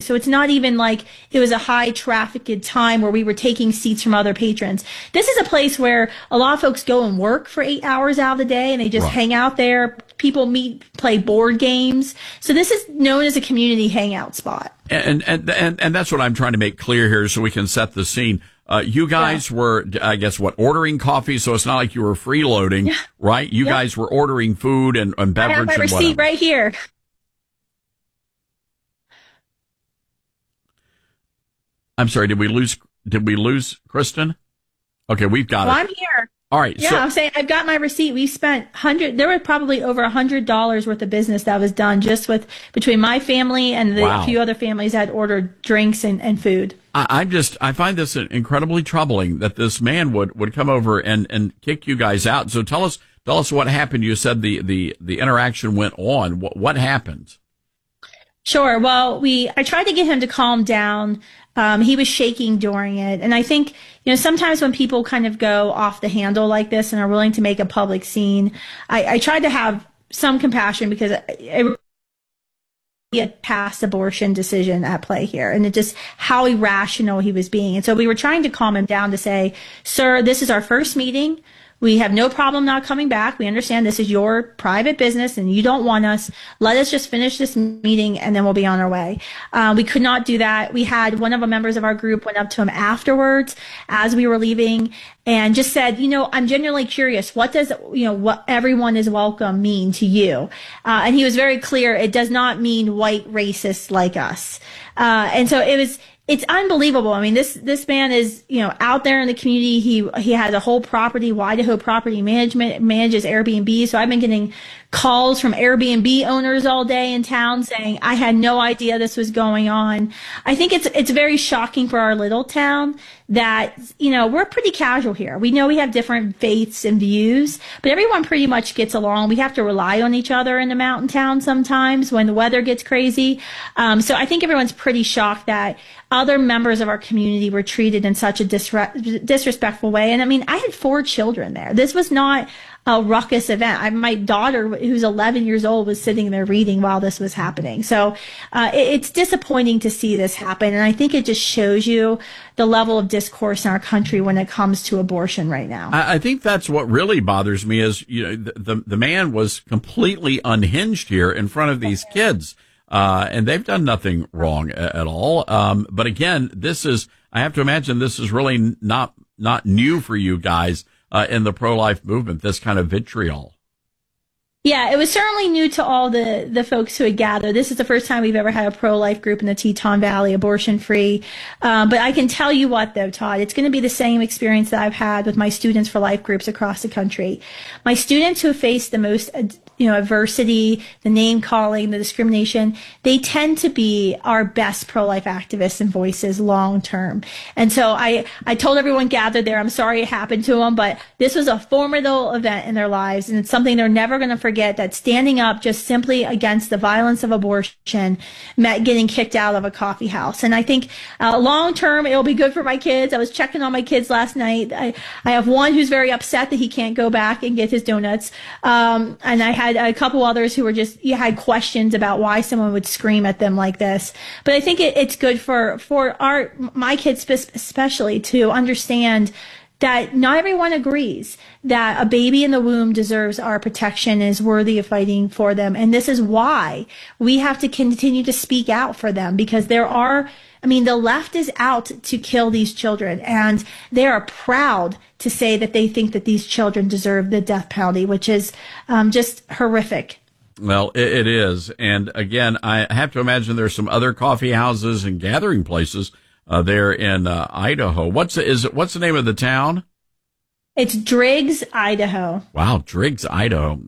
So it's not even like it was a high trafficked time where we were taking seats from other patrons. This is a place where a lot of folks go and work for 8 hours out of the day and they just hang out there. People meet, play board games. So this is known as a community hangout spot. And that's what I'm trying to make clear here so we can set the scene. You guys were, I guess, ordering coffee, so it's not like you were freeloading, right? You guys were ordering food and beverage and whatever. I have my receipt right here. I'm sorry, did we lose Kristen? Okay, we've got it. I'm here. All right. Yeah, I'm saying I've got my receipt. We spent there were probably over $100 worth of business that was done just between my family and a few other families that ordered drinks and food. I find this incredibly troubling that this man would come over and kick you guys out. So tell us what happened. You said the interaction went on. What happened? Sure. Well, I tried to get him to calm down. He was shaking during it. And I think, sometimes when people kind of go off the handle like this and are willing to make a public scene, I tried to have some compassion because it be a past abortion decision at play here. And it just how irrational he was being. And so we were trying to calm him down to say, sir, this is our first meeting. We have no problem not coming back. We understand this is your private business and you don't want us. Let us just finish this meeting and then we'll be on our way. We could not do that. We had one of the members of our group went up to him afterwards as we were leaving and just said, I'm genuinely curious. What does, what everyone is welcome mean to you? And he was very clear. It does not mean white racists like us. And so it's unbelievable. I mean, this man is, out there in the community. He has a whole property, Idaho Property Management, manages Airbnb. So I've been getting calls from Airbnb owners all day in town saying, I had no idea this was going on. I think it's very shocking for our little town that, we're pretty casual here. We know we have different faiths and views, but everyone pretty much gets along. We have to rely on each other in a mountain town sometimes when the weather gets crazy. So I think everyone's pretty shocked that other members of our community were treated in such a disrespectful way. And I mean, I had 4 children there. This was not a ruckus event. My daughter, who's 11 years old, was sitting there reading while this was happening. So it's disappointing to see this happen. And I think it just shows you the level of discourse in our country when it comes to abortion right now. I think that's what really bothers me is, the man was completely unhinged here in front of these kids. And they've done nothing wrong at all. But again, I have to imagine this is really not new for you guys, in the pro-life movement, this kind of vitriol. Yeah, it was certainly new to all the folks who had gathered. This is the first time we've ever had a pro-life group in the Teton Valley, abortion-free. But I can tell you what, though, Todd, it's going to be the same experience that I've had with my Students for Life groups across the country. My students who have faced the most adversity, the name calling, the discrimination, they tend to be our best pro-life activists and voices long term. And so I told everyone gathered there, I'm sorry it happened to them, but this was a formidable event in their lives. And it's something they're never going to forget, that standing up just simply against the violence of abortion meant getting kicked out of a coffee house. And I think long term, it'll be good for my kids. I was checking on my kids last night. I have one who's very upset that he can't go back and get his donuts. And I had a couple others who were had questions about why someone would scream at them like this. But I think it's good for my kids especially to understand that not everyone agrees that a baby in the womb deserves our protection and is worthy of fighting for them. And this is why we have to continue to speak out for them, because the left is out to kill these children, and they are proud to say that they think that these children deserve the death penalty, which is just horrific. Well, it is. And again, I have to imagine there's some other coffee houses and gathering places there in Idaho. What's the name of the town? It's Driggs, Idaho. Wow, Driggs, Idaho.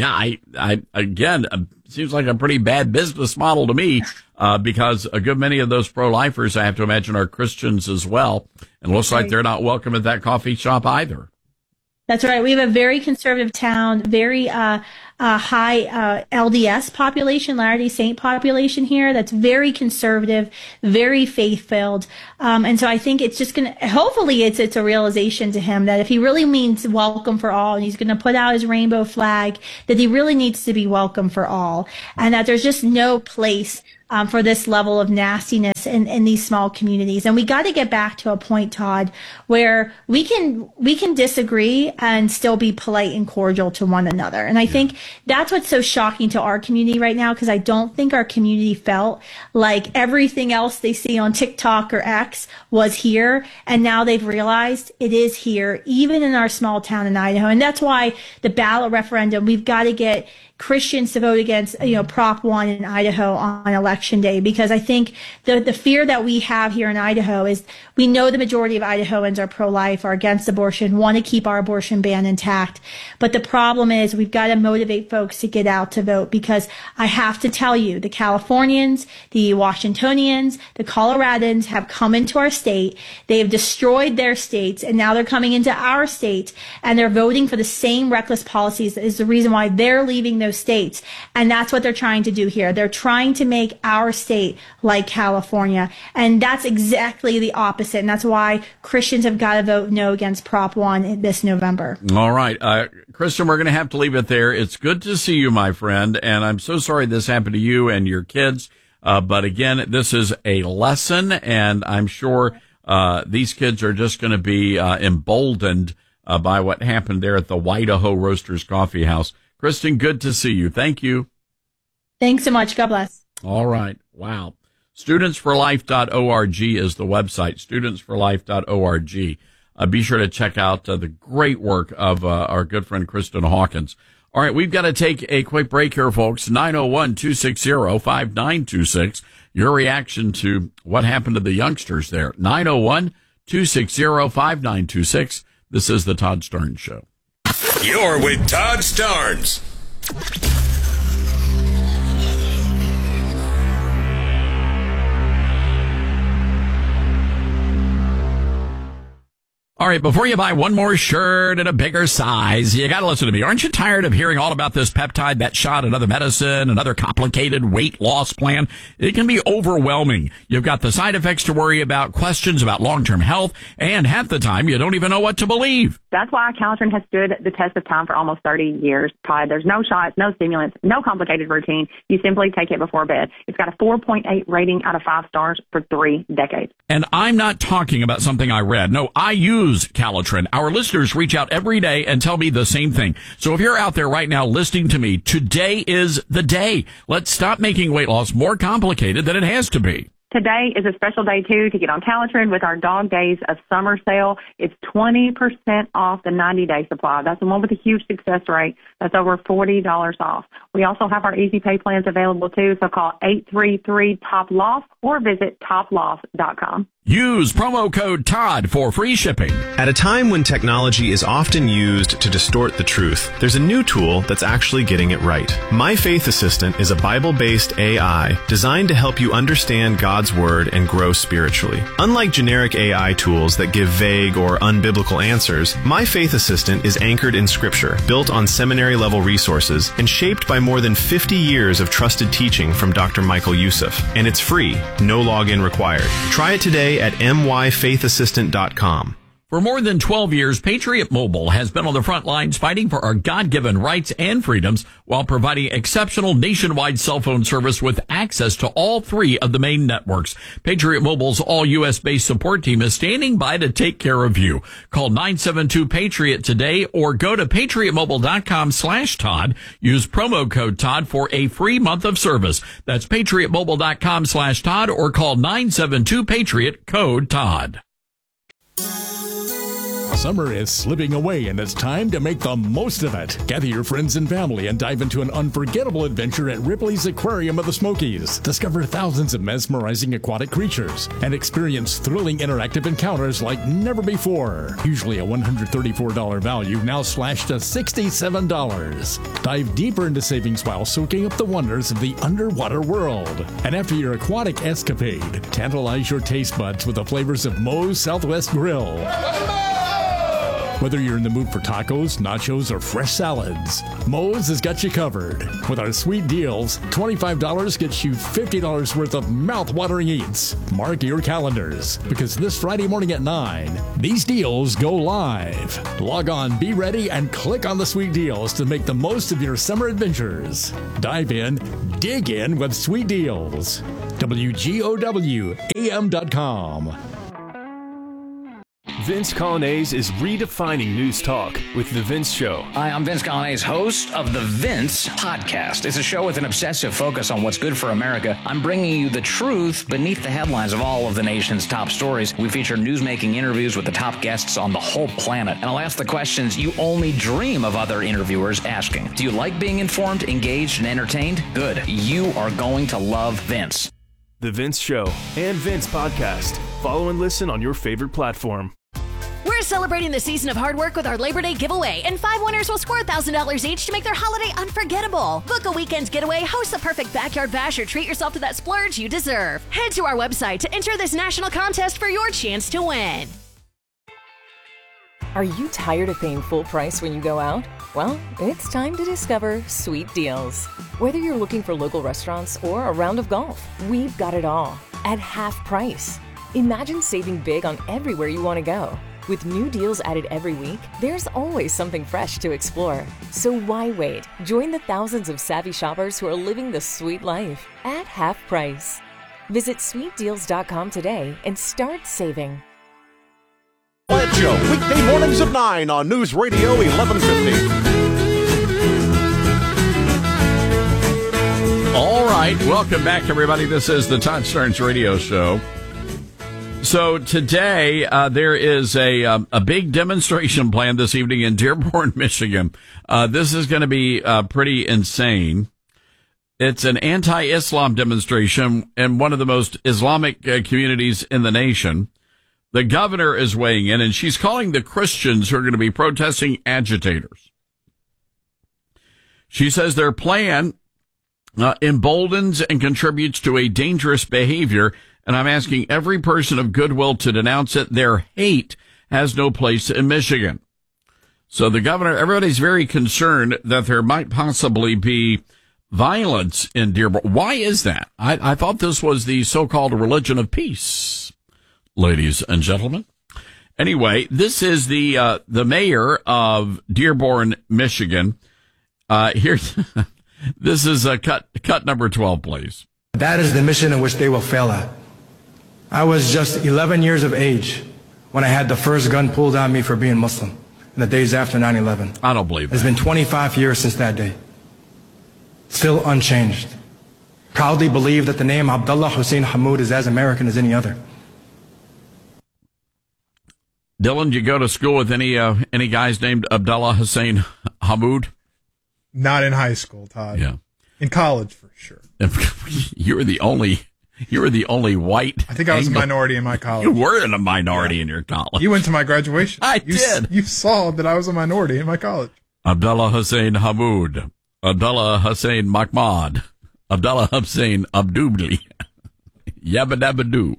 Seems like a pretty bad business model to me, because a good many of those pro-lifers, I have to imagine, are Christians as well. And it looks like they're not welcome at that coffee shop either. That's right. We have a very conservative town, very high LDS population, Latter-day Saint population here. That's very conservative, very faith-filled. And so I think it's just hopefully it's a realization to him that if he really means welcome for all, and he's going to put out his rainbow flag, that he really needs to be welcome for all, and that there's just no place for this level of nastiness violence in these small communities. And we got to get back to a point, Todd, where we can disagree and still be polite and cordial to one another. And I think that's what's so shocking to our community right now, because I don't think our community felt like everything else they see on TikTok or X was here. And now they've realized it is here, even in our small town in Idaho. And that's why the ballot referendum, we've got to get Christians to vote against, Prop 1 in Idaho on election day, because I think the fear that we have here in Idaho is we know the majority of Idahoans are pro-life, are against abortion, want to keep our abortion ban intact. But the problem is we've got to motivate folks to get out to vote, because I have to tell you, the Californians, the Washingtonians, the Coloradans have come into our state. They have destroyed their states, and now they're coming into our state, and they're voting for the same reckless policies that is the reason why they're leaving those states. And that's what they're trying to do here. They're trying to make our state like California. And that's exactly the opposite. And that's why Christians have got to vote no against Prop 1 this November. All right. Kristen, we're going to have to leave it there. It's good to see you, my friend. And I'm so sorry this happened to you and your kids. But again, this is a lesson. And I'm sure these kids are just going to be emboldened by what happened there at the Idaho Roasters Coffee House. Kristen, good to see you. Thank you. Thanks so much. God bless. All right. Wow. Studentsforlife.org is the website, studentsforlife.org. Be sure to check out the great work of our good friend Kristen Hawkins. All right, we've got to take a quick break here, folks. 901-260-5926. Your reaction to what happened to the youngsters there. 901-260-5926. This is the Todd Starnes Show. You're with Todd Starnes. All right, before you buy one more shirt in a bigger size, you got to listen to me. Aren't you tired of hearing all about this peptide, that shot, another medicine, another complicated weight loss plan? It can be overwhelming. You've got the side effects to worry about, questions about long-term health, and half the time you don't even know what to believe. That's why Calitrin has stood the test of time for almost 30 years, Todd. There's no shots, no stimulants, no complicated routine. You simply take it before bed. It's got a 4.8 rating out of 5 stars for 3 decades. And I'm not talking about something I read. No, I use Calitrin. Our listeners reach out every day and tell me the same thing. So if you're out there right now listening to me, today is the day. Let's stop making weight loss more complicated than it has to be. Today is a special day, too, to get on Calitrin with our Dog Days of Summer sale. It's 20% off the 90-day supply. That's the one with a huge success rate. That's over $40 off. We also have our easy pay plans available, too, so call 833-TOP-LOFT or visit toploft.com. Use promo code Todd for free shipping. At a time when technology is often used to distort the truth, there's a new tool that's actually getting it right. My Faith Assistant is a Bible-based AI designed to help you understand God's Word and grow spiritually. Unlike generic AI tools that give vague or unbiblical answers, My Faith Assistant is anchored in Scripture, built on seminary-level resources, and shaped by more than 50 years of trusted teaching from Dr. Michael Youssef. And it's free, no login required. Try it today at myfaithassistant.com. For more than 12 years, Patriot Mobile has been on the front lines fighting for our God-given rights and freedoms while providing exceptional nationwide cell phone service with access to all 3 of the main networks. Patriot Mobile's all-U.S.-based support team is standing by to take care of you. Call 972-PATRIOT today or go to patriotmobile.com/Todd. Use promo code Todd for a free month of service. That's patriotmobile.com/Todd or call 972-PATRIOT, code Todd. Summer is slipping away and it's time to make the most of it. Gather your friends and family and dive into an unforgettable adventure at Ripley's Aquarium of the Smokies. Discover thousands of mesmerizing aquatic creatures and experience thrilling interactive encounters like never before. Usually a $134 value, now slashed to $67. Dive deeper into savings while soaking up the wonders of the underwater world. And after your aquatic escapade, tantalize your taste buds with the flavors of Moe's Southwest Grill. Whether you're in the mood for tacos, nachos, or fresh salads, Moe's has got you covered. With our sweet deals, $25 gets you $50 worth of mouth-watering eats. Mark your calendars, because this Friday morning at 9, these deals go live. Log on, be ready, and click on the sweet deals to make the most of your summer adventures. Dive in, dig in with sweet deals. WGOWAM.com. Vince Coglianese is redefining news talk with The Vince Show. Hi, I'm Vince Coglianese, host of The Vince Podcast. It's a show with an obsessive focus on what's good for America. I'm bringing you the truth beneath the headlines of all of the nation's top stories. We feature newsmaking interviews with the top guests on the whole planet. And I'll ask the questions you only dream of other interviewers asking. Do you like being informed, engaged, and entertained? Good. You are going to love Vince. The Vince Show and Vince Podcast. Follow and listen on your favorite platform. We're celebrating the season of hard work with our Labor Day giveaway, and 5 winners will score $1,000 each to make their holiday unforgettable. Book a weekend's getaway, host the perfect backyard bash, or treat yourself to that splurge you deserve. Head to our website to enter this national contest for your chance to win. Are you tired of paying full price when you go out? Well, it's time to discover Sweet Deals. Whether you're looking for local restaurants or a round of golf, we've got it all at half price. Imagine saving big on everywhere you want to go. With new deals added every week, there's always something fresh to explore. So why wait? Join the thousands of savvy shoppers who are living the sweet life at half price. Visit sweetdeals.com today and start saving. Lance Show, weekday mornings at 9 on News Radio 1150. All right, welcome back, everybody. This is the Todd Starnes Radio Show. So today there is a big demonstration planned this evening in Dearborn, Michigan. This is going to be pretty insane. It's an anti-Islam demonstration in one of the most Islamic communities in the nation. The governor is weighing in, and she's calling the Christians who are going to be protesting agitators. She says their plan emboldens and contributes to a dangerous behavior, and I'm asking every person of goodwill to denounce it. Their hate has no place in Michigan. So the governor, everybody's very concerned that there might possibly be violence in Dearborn. Why is that? I thought this was the so-called religion of peace, ladies and gentlemen. Anyway, this is the mayor of Dearborn, Michigan. Here's this is cut number 12, please. That is the mission in which they will fail at. I was just 11 years of age when I had the first gun pulled on me for being Muslim in the days after 9/11. I don't believe that. It's been 25 years since that day. Still unchanged. Proudly believe that the name Abdullah Hussein Hammoud is as American as any other. Dylan, did you go to school with any guys named Abdullah Hussein Hammoud? Not in high school, Todd. Yeah. In college, for sure. You were the only white. I think I was a minority in my college. You were in a minority in your college. You went to my graduation. I did. You saw that I was a minority in my college. Abdullah Hussein Hammoud. Abdullah Hussein Mahmoud. Abdullah Hussein Abdubli. Yabba dabba doo.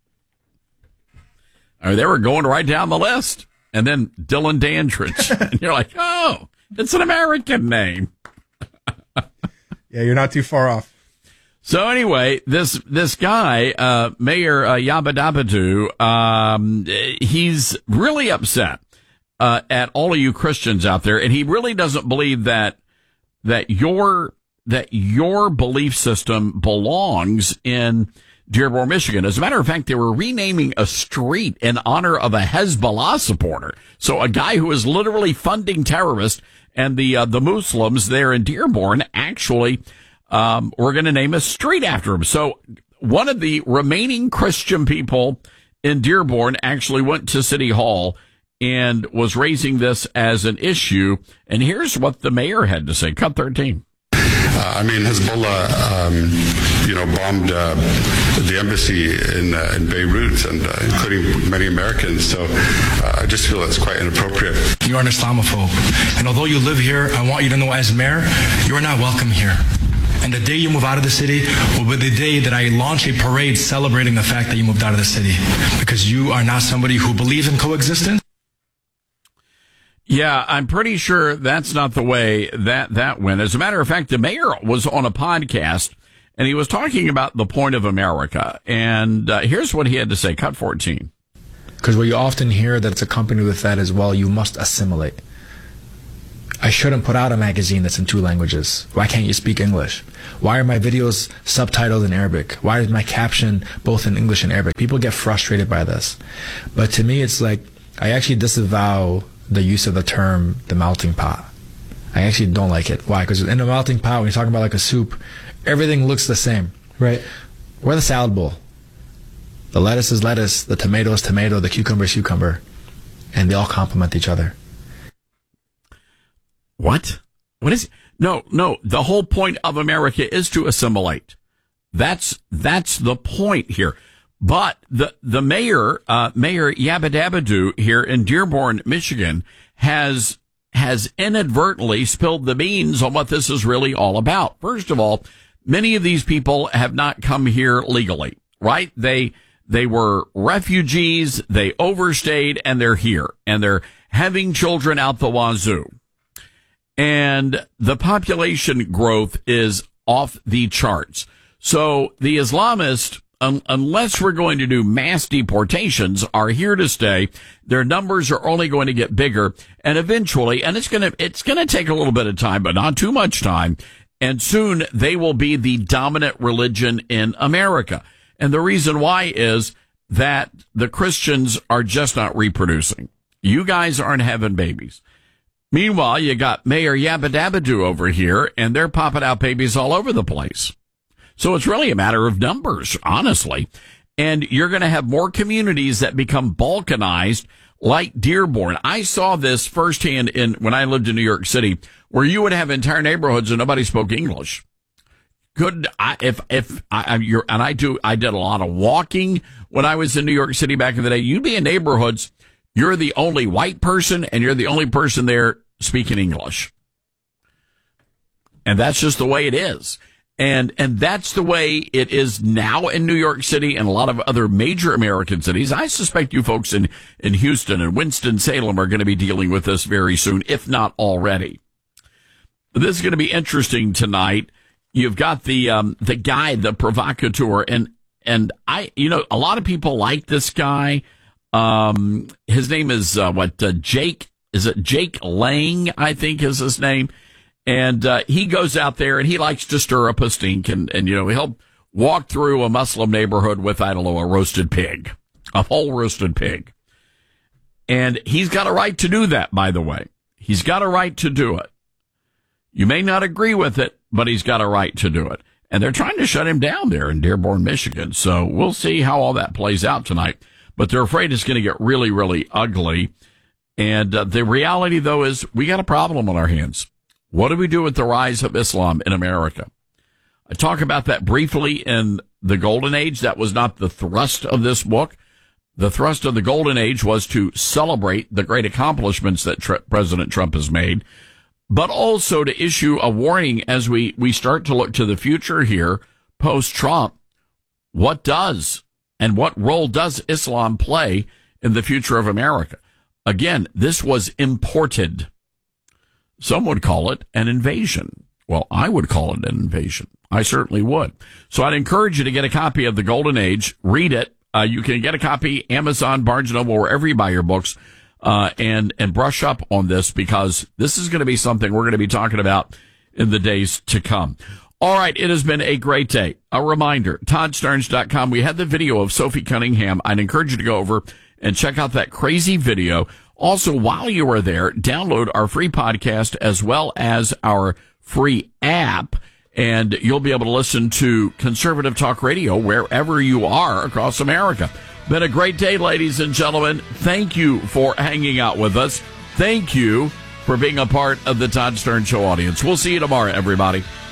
They were going right down the list. And then Dylan Dandridge. And you're like, oh, it's an American name. Yeah, you're not too far off. So anyway, this guy, Mayor Yabadabadu, he's really upset at all of you Christians out there, and he really doesn't believe that your belief system belongs in Dearborn, Michigan. As a matter of fact, they were renaming a street in honor of a Hezbollah supporter. So a guy who is literally funding terrorists, and the Muslims there in Dearborn actually we're going to name a street after him. So one of the remaining Christian people in Dearborn actually went to City Hall and was raising this as an issue. And here's what the mayor had to say. Cut 13. Hezbollah, bombed the embassy in Beirut, and including many Americans. So I just feel it's quite inappropriate. You are an Islamophobe. And although you live here, I want you to know as mayor, you are not welcome here. And the day you move out of the city will be the day that I launch a parade celebrating the fact that you moved out of the city. Because you are not somebody who believes in coexistence. Yeah, I'm pretty sure that's not the way that went. As a matter of fact, the mayor was on a podcast, and he was talking about the point of America. And here's what he had to say. Cut 14. Because what you often hear that's accompanied with that is, well, you must assimilate. I shouldn't put out a magazine that's in 2 languages. Why can't you speak English? Why are my videos subtitled in Arabic? Why is my caption both in English and Arabic? People get frustrated by this. But to me, it's like, I actually disavow the use of the term the melting pot. I actually don't like it. Why? Because in a melting pot, when you're talking about like a soup, everything looks the same. Right. We're the salad bowl. The lettuce is lettuce, the tomato is tomato, the cucumber is cucumber, and they all complement each other. What? What is? No. The whole point of America is to assimilate. That's the point here. But the mayor, Mayor Yabba-Dabba-Doo here in Dearborn, Michigan, has inadvertently spilled the beans on what this is really all about. First of all, many of these people have not come here legally, right? They were refugees, they overstayed, and they're here, and they're having children out the wazoo. And the population growth is off the charts. So the Islamists, unless we're going to do mass deportations, are here to stay. Their numbers are only going to get bigger, and eventually, and it's going to take a little bit of time, but not too much time, and soon they will be the dominant religion in America. And the reason why is that the Christians are just not reproducing. You guys aren't having babies. Meanwhile, you got Mayor Yabba-Dabba-Doo over here, and they're popping out babies all over the place. So it's really a matter of numbers, honestly. And you're going to have more communities that become balkanized like Dearborn. I saw this firsthand when I lived in New York City, where you would have entire neighborhoods and nobody spoke English. I did a lot of walking when I was in New York City back in the day. You'd be in neighborhoods, you're the only white person and you're the only person there speaking English. And that's just the way it is. And that's the way it is now in New York City and a lot of other major American cities. I suspect you folks in Houston and Winston-Salem are going to be dealing with this very soon, if not already. This is going to be interesting tonight. You've got the guy, the provocateur, and a lot of people like this guy. His name is, Jake, is it Jake Lang, I think is his name. And, he goes out there and he likes to stir up a stink and he'll walk through a Muslim neighborhood with, I don't know, a roasted pig, a whole roasted pig. And he's got a right to do that, by the way. He's got a right to do it. You may not agree with it, but he's got a right to do it. And they're trying to shut him down there in Dearborn, Michigan. So we'll see how all that plays out tonight. But they're afraid it's going to get really, really ugly. And the reality, though, is we got a problem on our hands. What do we do with the rise of Islam in America? I talk about that briefly in the Golden Age. That was not the thrust of this book. The thrust of the Golden Age was to celebrate the great accomplishments that President Trump has made, but also to issue a warning as we start to look to the future here, post-Trump. What does and what role does Islam play in the future of America? Again, this was imported. Some would call it an invasion. Well, I would call it an invasion. I certainly would. So I'd encourage you to get a copy of The Golden Age. Read it. You can get a copy, Amazon, Barnes & Noble, wherever you buy your books, and brush up on this, because this is going to be something we're going to be talking about in the days to come. All right. It has been a great day. A reminder, ToddStarnes.com. We had the video of Sophie Cunningham. I'd encourage you to go over and check out that crazy video. Also, while you are there, download our free podcast as well as our free app, and you'll be able to listen to Conservative Talk Radio wherever you are across America. Been a great day, ladies and gentlemen. Thank you for hanging out with us. Thank you for being a part of the Todd Stern Show audience. We'll see you tomorrow, everybody.